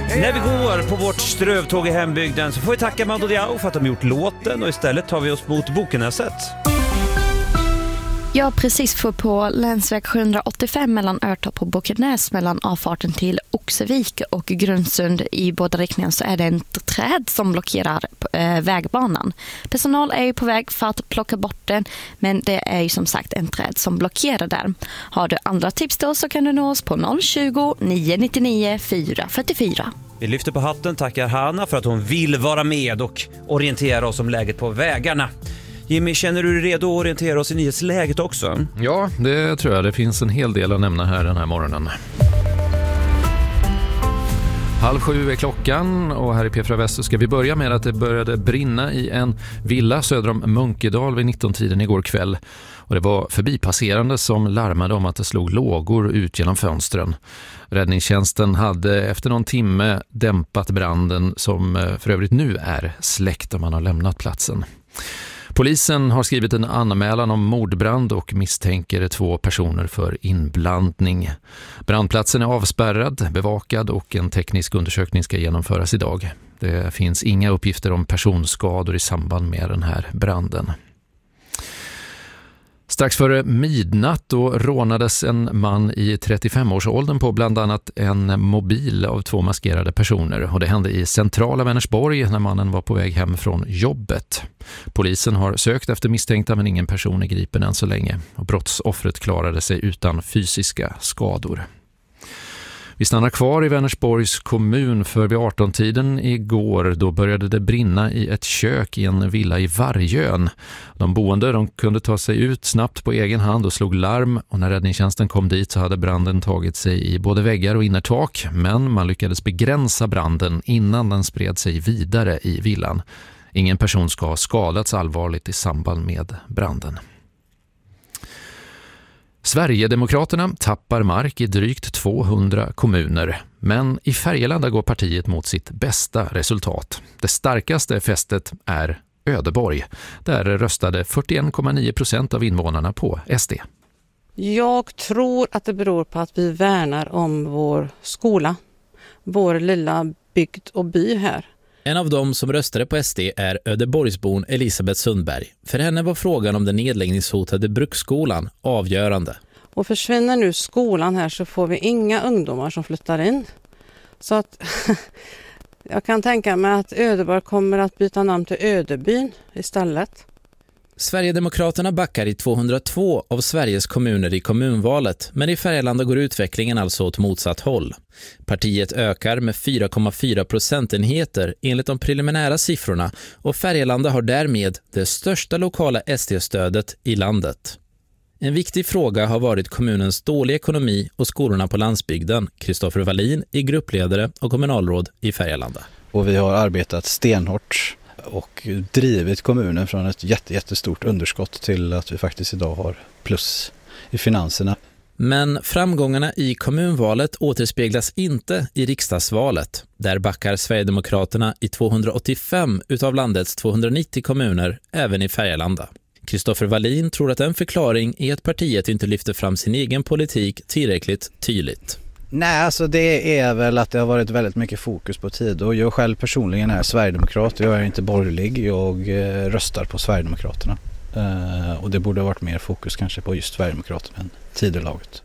När vi går på vårt strövtåg i hembygden så får vi tacka Mando Diao för att de gjort låten, och istället tar vi oss mot Bokenäset. Jag precis får på länsväg 785 mellan Örtorp och Bokenäs, mellan avfarten till Oxevik och Grundsund i båda riktningar, så är det en träd som blockerar vägbanan. Personal är ju på väg för att plocka bort den, men det är ju som sagt en träd som blockerar där. Har du andra tips då så kan du nå oss på 020 999 444. Vi lyfter på hatten, tackar Hanna för att hon vill vara med och orientera oss om läget på vägarna. Jimmy, känner du dig redo att orientera oss i nyhetsläget också? Ja, det tror jag. Det finns en hel del att nämna här den här morgonen. 6:30 är klockan, och här i P4 Väst ska vi börja med att det började brinna i en villa söder om Munkedal vid 19-tiden igår kväll. Och det var förbipasserande som larmade om att det slog lågor ut genom fönstren. Räddningstjänsten hade efter någon timme dämpat branden, som för övrigt nu är släckt och man har lämnat platsen. Polisen har skrivit en anmälan om mordbrand och misstänker 2 personer för inblandning. Brandplatsen är avspärrad, bevakad, och en teknisk undersökning ska genomföras idag. Det finns inga uppgifter om personskador i samband med den här branden. Strax före midnatt då rånades en man i 35-årsåldern på bland annat en mobil av 2 maskerade personer. Och det hände i centrala Vänersborg när mannen var på väg hem från jobbet. Polisen har sökt efter misstänkta, men ingen person är gripen än så länge. Och brottsoffret klarade sig utan fysiska skador. Vi stannar kvar i Vänersborgs kommun, för vid 18-tiden igår då började det brinna i ett kök i en villa i Vargön. De boende kunde ta sig ut snabbt på egen hand och slog larm, och när räddningstjänsten kom dit så hade branden tagit sig i både väggar och innertak, men man lyckades begränsa branden innan den spred sig vidare i villan. Ingen person ska ha skadats allvarligt i samband med branden. Sverigedemokraterna tappar mark i drygt 200 kommuner, men i Färgelanda går partiet mot sitt bästa resultat. Det starkaste fästet är Ödeborg. Där röstade 41,9% av invånarna på SD. Jag tror att det beror på att vi värnar om vår skola, vår lilla bygd och by här. En av dem som röstade på SD är Ödeborgsbon Elisabeth Sundberg. För henne var frågan om den nedläggningshotade bruksskolan avgörande. Och försvinner nu skolan här så får vi inga ungdomar som flyttar in. Så att jag kan tänka mig att Ödeborg kommer att byta namn till Ödebyn istället. Sverigedemokraterna backar i 202 av Sveriges kommuner i kommunvalet, men i Färgelanda går utvecklingen alltså åt motsatt håll. Partiet ökar med 4,4 procentenheter enligt de preliminära siffrorna, och Färgelanda har därmed det största lokala SD-stödet i landet. En viktig fråga har varit kommunens dåliga ekonomi och skolorna på landsbygden. Kristoffer Wallin är gruppledare och kommunalråd i Färgelanda. Och vi har arbetat stenhårt och drivit kommunen från ett jättestort underskott till att vi faktiskt idag har plus i finanserna. Men framgångarna i kommunvalet återspeglas inte i riksdagsvalet. Där backar Sverigedemokraterna i 285 utav landets 290 kommuner, även i Färgelanda. Kristoffer Wallin tror att en förklaring är att partiet inte lyfter fram sin egen politik tillräckligt tydligt. Nej, alltså det är väl att det har varit väldigt mycket fokus på tid, och jag själv personligen är sverigedemokrat. Jag är inte borgerlig, jag röstar på Sverigedemokraterna. Och det borde ha varit mer fokus kanske på just Sverigedemokraterna än tiderlaget.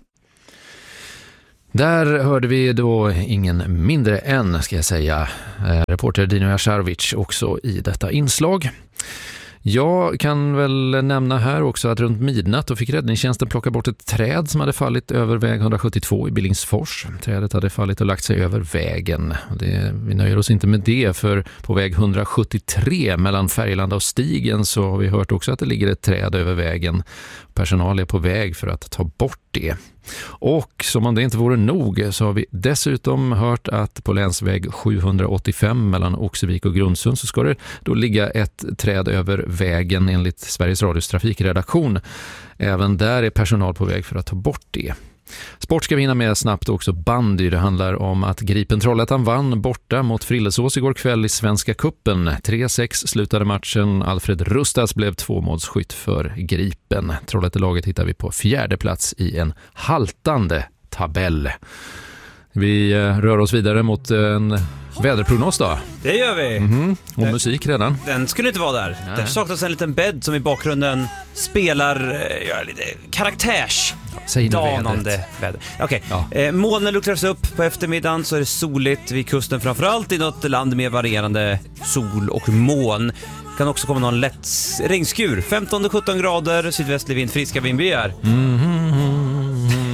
Där hörde vi då ingen mindre än, ska jag säga, reporter Dino Jasharovic också i detta inslag. Jag kan väl nämna här också att runt midnatt då fick räddningstjänsten plocka bort ett träd som hade fallit över väg 172 i Billingsfors. Trädet hade fallit och lagt sig över vägen. Vi nöjer oss inte med det, för på väg 173 mellan Färgelanda och Stigen så har vi hört också att det ligger ett träd över vägen. Personal är på väg för att ta bort det. Och som om det inte vore nog så har vi dessutom hört att på länsväg 785 mellan Oxevik och Grundsund så ska det då ligga ett träd över vägen enligt Sveriges Radios trafikredaktion. Även där är personal på väg för att ta bort det. Sport ska vi hinna med snabbt också bandy. Det handlar om att Gripen Trollhättan vann borta mot Frillesås igår kväll i Svenska kuppen. 3-6 slutade matchen. Alfred Rustas blev 2-målsskytt för Gripen. Trollhättelaget hittar vi på 4:e plats i en haltande tabell. Vi rör oss vidare mot en väderprognos då. Det gör vi. Och musik redan. Den skulle inte vara där. Det saknas en liten bädd som i bakgrunden spelar lite karaktärsdanande väder. Okej. Ja. Molnen luckras upp på eftermiddagen, så är det soligt vid kusten, framförallt i något land med varierande sol och moln. Kan också komma någon lätt regnskur. 15-17 grader, sydvästlig vind, friska vindbyar.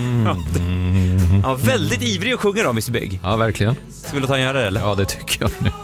Ja, väldigt ivrig att sjunga då, Mr. Big. Ja, verkligen. Ska vi låta han göra det, eller? Ja, det tycker jag nu.